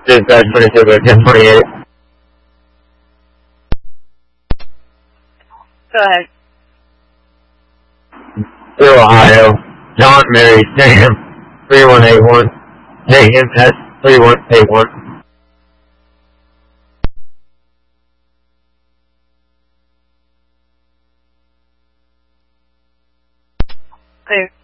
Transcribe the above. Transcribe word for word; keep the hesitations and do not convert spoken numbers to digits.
This guy's twenty-two, but ten twenty-eight. Go ahead. Through Ohio. John, Mary, Sam, three one eight one. J M S, three one eight one. Clear.